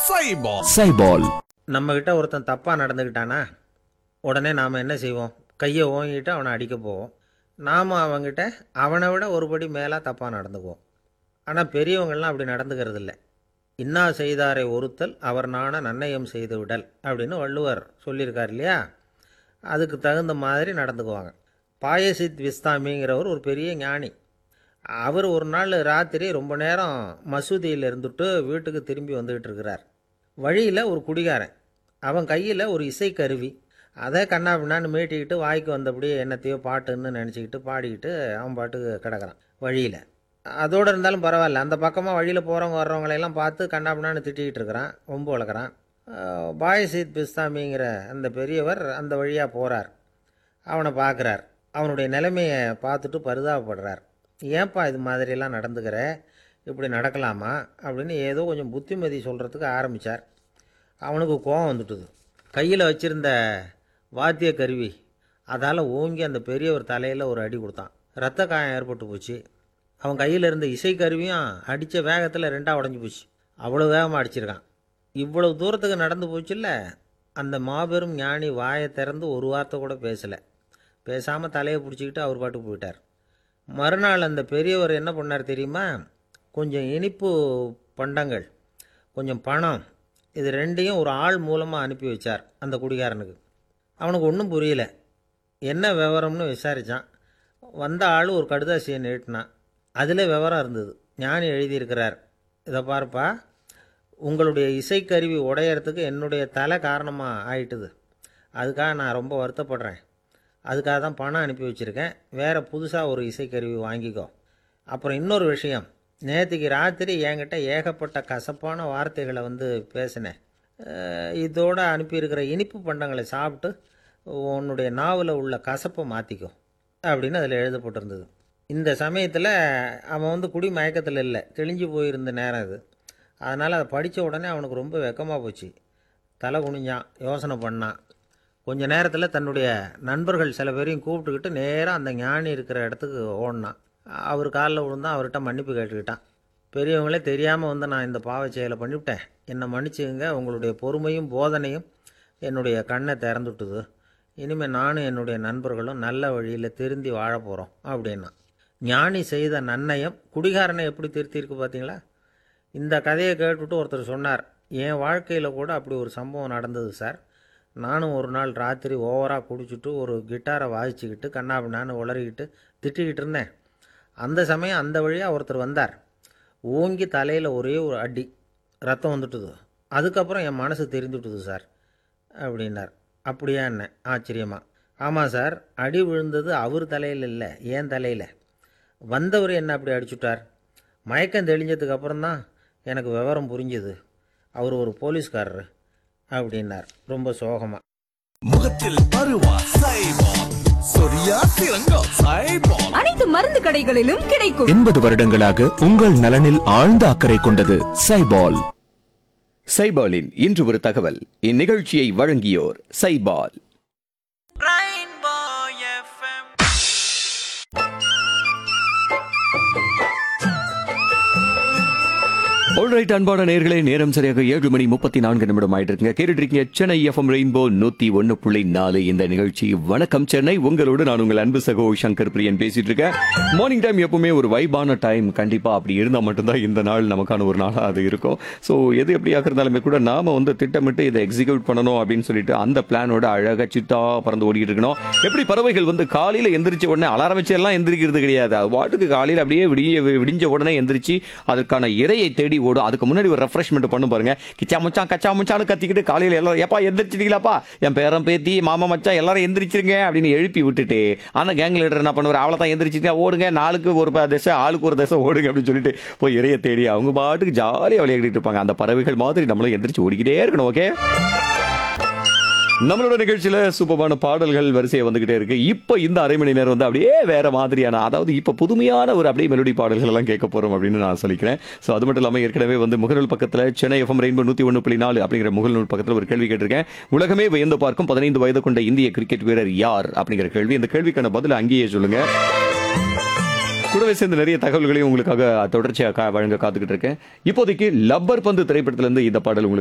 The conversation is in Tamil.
சைபால். நம்மக்கிட்ட ஒருத்தன் தப்பாக நடந்துக்கிட்டானா உடனே நாம் என்ன செய்வோம்? கையை ஓங்கிட்டு அவனை அடிக்க போவோம். நாம் அவங்ககிட்ட அவனை விட ஒருபடி மேலே தப்பாக நடந்துக்குவோம். ஆனால் பெரியவங்கள்லாம் அப்படி நடந்துக்கிறது இல்லை. இன்னா செய்தாரை ஒருத்தல் அவர் நாண நன்னயம் செய்து விடல் அப்படின்னு வள்ளுவர் சொல்லியிருக்கார் இல்லையா? அதுக்கு தகுந்த மாதிரி நடந்துக்குவாங்க. பாயசித் விஸ்தாமிங்கிறவர் ஒரு பெரிய ஞானி. அவர் ஒரு நாள் ராத்திரி ரொம்ப நேரம் மசூதியில் இருந்துட்டு வீட்டுக்கு திரும்பி வந்துக்கிட்டு இருக்கிறார். வழியில் ஒரு குடிகாரன், அவன் கையில் ஒரு இசைக்கருவி, அதை கண்ணா பின்னான்னு மீட்டிக்கிட்டு வாய்க்கு வந்தபடியே என்னத்தையோ பாட்டுன்னு நினச்சிக்கிட்டு பாடிக்கிட்டு அவன் பாட்டுக்கு கிடக்கிறான் வழியில். அதோடு இருந்தாலும் பரவாயில்ல, அந்த பக்கமாக வழியில் போகிறவங்க வர்றவங்களையெல்லாம் பார்த்து கண்ணா பின்னான்னு திட்டிக்கிட்டு இருக்கிறான், ஒம்பு வளர்க்குறான். பாயசித் பிஸ்தாமிங்கிற அந்த பெரியவர் அந்த வழியாக போகிறார். அவனை பார்க்குறார். அவனுடைய நிலைமையை பார்த்துட்டு பரிதாபப்படுறார். ஏன்பா இது மாதிரியெல்லாம் நடந்துக்கிற, இப்படி நடக்கலாமா அப்படின்னு ஏதோ கொஞ்சம் புத்திமதி சொல்கிறதுக்கு ஆரம்பித்தார். அவனுக்கு கோபம் வந்துட்டுது. கையில் வச்சுருந்த வாத்திய கருவி அதால் ஓங்கி அந்த பெரியவர் தலையில் ஒரு அடி கொடுத்தான். இரத்த காயம் ஏற்பட்டு போச்சு. அவன் கையில் இருந்த இசைக்கருவியும் அடித்த வேகத்தில் ரெண்டாக உடஞ்சி போச்சு. அவ்வளோ வேகமாக அடிச்சிருக்கான். இவ்வளவு தூரத்துக்கு நடந்து போச்சுல்ல, அந்த மாபெரும் ஞானி வாயை திறந்து ஒரு வார்த்தை கூட பேசலை. பேசாமல் தலையை பிடிச்சிக்கிட்டு அவர் பாட்டுக்கு போயிட்டார். மறுநாள் அந்த பெரியவர் என்ன பண்ணார் தெரியுமா? கொஞ்சம் இனிப்பு பண்டங்கள், கொஞ்சம் பணம், இது ரெண்டையும் ஒரு ஆள் மூலமாக அனுப்பி வச்சார் அந்த குடிகாரனுக்கு. அவனுக்கு ஒன்றும் புரியல. என்ன விவரம்னு விசாரித்தான். வந்த ஆள் ஒரு கடுதாசியை நீட்டினான். அதில் விவரம் இருந்தது. ஞானி எழுதியிருக்கிறார், இதை பாருப்பா, உங்களுடைய இசைக்கருவி உடையறதுக்கு என்னுடைய தலை காரணமாக ஆயிட்டுது. அதுக்காக நான் ரொம்ப வருத்தப்படுறேன். அதுக்காக தான் பணம் அனுப்பி வச்சுருக்கேன். வேறு புதுசாக ஒரு இசைக்கருவி வாங்கிக்கோ. அப்புறம் இன்னொரு விஷயம், நேற்றுக்கு ராத்திரி என்கிட்ட ஏகப்பட்ட கசப்பான வார்த்தைகளை பேசினேன். இதோடு அனுப்பியிருக்கிற இனிப்பு பண்டங்களை சாப்பிட்டு உன்னுடைய நாவில் உள்ள கசப்பை மாற்றிக்கோ அப்படின்னு அதில் எழுதப்பட்டிருந்தது. இந்த சமயத்தில் அவன் குடி மயக்கத்தில் இல்லை, தெளிஞ்சு போயிருந்த நேரம் அது. அதனால் அதை படித்த உடனே அவனுக்கு ரொம்ப வெக்கமாக போச்சு. தலை குனிஞ்சான், யோசனை பண்ணான். கொஞ்ச நேரத்தில் தன்னுடைய நண்பர்கள் சில பேரையும் கூப்பிட்டுக்கிட்டு நேராக அந்த ஞானி இருக்கிற இடத்துக்கு ஓடினான். அவர் காலில் விழுந்தான். அவர்கிட்ட மன்னிப்பு கேட்டுக்கிட்டான். பெரியவங்களே தெரியாமல் நான் இந்த பாவச் செயலை பண்ணிவிட்டேன், என்னை மன்னிச்சுங்க. உங்களுடைய பொறுமையும் போதனையும் என்னுடைய கண்ணை திறந்துட்டுது. இனிமேல் நானும் என்னுடைய நண்பர்களும் நல்ல வழியில் திருந்தி வாழ போகிறோம் அப்படின்னா. ஞானி செய்த நன்னயம் குடிகாரனை எப்படி திருத்தியிருக்கு பார்த்தீங்களா? இந்த கதையை கேட்டுவிட்டு ஒருத்தர் சொன்னார், என் வாழ்க்கையில் கூட அப்படி ஒரு சம்பவம் நடந்தது சார். நானும் ஒரு நாள் ராத்திரி ஓவராக குடிச்சிட்டு ஒரு கிட்டாரை வாசிச்சுக்கிட்டு கண்ணாபின்னான்னு உளறிக்கிட்டு திட்டிக்கிட்டு இருந்தேன். அந்த சமயம் அந்த வழியாக ஒருத்தர் வந்தார். ஓங்கி தலையில் ஒரே ஒரு அடி, ரத்தம் வந்துட்டுது. அதுக்கப்புறம் என் மனசு தெரிஞ்சுட்டுது சார் அப்படின்னார். அப்படியா என்ன ஆச்சரியமா? ஆமாம் சார், அடி விழுந்தது அவர் தலையில் இல்லை, என் தலையில். வந்தவர் என்ன அப்படி அடிச்சுட்டார். மயக்கம் தெளிஞ்சதுக்கு அப்புறம்தான் எனக்கு விவரம் புரிஞ்சுது. அவர் ஒரு போலீஸ்காரர் அப்படின்னார் ரொம்ப சோகமா. முகத்தில் பருவா சைபால், சொரியா சிறங்கா சைபால். அனைத்து மருந்து கடைகளிலும் கிடைக்கும். 80 வருடங்களாக உங்கள் நலனில் ஆழ்ந்த அக்கறை கொண்டது சைபால். சைபாலின் இன்று ஒரு தகவல். இந்நிகழ்ச்சியை வழங்கியோர் சைபால். ஆல்ரைட், அன்பான நேயர்களே, நேரம் சரியாக 7:34 ஆயிட்டு இருக்குங்க. கேட்டுட்டு இருக்கீங்க சென்னை எஃப்எம் ரெயின்போ 101.4 இந்த நிகழ்ச்சி. வணக்கம் சென்னை, உங்களோடு நான் உங்கள் அன்பு சகோ சங்கர் பிரியன் பேசிட்டு இருக்கேன். மார்னிங் டைம் எப்பவுமே ஒரு வைபான டைம். கண்டிப்பா அப்படி இருந்தால் மட்டும்தான் இந்த நாள் நமக்கான ஒரு நாளாக அது இருக்கும். ஸோ எது எப்படியாக இருந்தாலுமே கூட நாம திட்டமிட்டு இதை எக்ஸிக்யூட் பண்ணணும் அப்படின்னு சொல்லிட்டு அந்த பிளானோட அழகாக சிட்டா பறந்து ஓடிட்டு இருக்கணும். எப்படி பறவைகள் காலையில் எந்திரிச்ச உடனே அலாரம் வச்சு எல்லாம் எந்திரிக்கிறது கிடையாது. அது வாட்டுக்கு காலையில் அப்படியே விடிஞ்ச உடனே எந்திரிச்சு அதற்கான இரையை தேடி ஓடும். அதுக்கு முன்னாடி ஒரு ரெஃப்ரெஷ்மெண்ட் பண்ண பாருங்க. கிச்சா மச்சான் கச்சா மச்சான்னு கத்திக்கிட்டு காலையில் எல்லாரும் ஏப்பா எந்திரிச்சிட்டீங்களாப்பா, என் பேரன் பேத்தி மாமா மச்சான் எல்லாரும் எந்திரிச்சிருங்க அப்படின்னு எழுப்பி விட்டுட்டு அந்த கேங் லீடர் என்ன பண்ணுவார், அவளை தான் எந்திரிச்சிருக்கா ஓடுங்க, நாளுக்கு ஒரு திசை ஆளுக்கு ஒரு திசை ஓடுங்க அப்படின்னு சொல்லிட்டு போய் இறைய தேடி அவங்க பாட்டுக்கு ஜாலியாக விளையாடிட்டு இருப்பாங்க. அந்த பறவைகள் மாதிரி நம்மளும் எந்திரிச்சு ஓடிக்கிட்டே இருக்கணும். ஓகே, நம்மளோட நிகழ்ச்சியில சூப்பரான பாடல்கள் வரிசையை வந்துகிட்டே இருக்கு. இப்போ இந்த அரை மணி நேரம் அப்படியே வேற மாதிரியான, அதாவது இப்போ புதுமையான ஒரு அப்படியே மெலோடி பாடல்கள் எல்லாம் கேட்க போறோம் அப்படின்னு நான் சொல்லிக்கிறேன். ஸோ அது மட்டும் இல்லாமல் ஏற்கனவே முகநூல் பக்கத்தில் சென்னை எஃப்எம் ரெயின்போ 101.4 அப்படிங்கிற முகநூல் பக்கத்தில் ஒரு கேள்வி கேட்டிருக்கேன். உலகமே வியந்து பார்க்கும் 15 வயது கொண்ட இந்திய கிரிக்கெட் வீரர் யார் அப்படிங்கிற கேள்வி. இந்த கேள்விக்கான பதில் அங்கேயே சொல்லுங்க. கூடவே சேர்ந்து நிறைய தகவல்களையும் உங்களுக்காக தொடர்ச்சியாக வழங்க காத்துக்கிட்டு இருக்கேன். இப்போதைக்கு லப்பர் பந்து திரைப்படத்திலிருந்து இந்த பாடல் உங்களுக்கு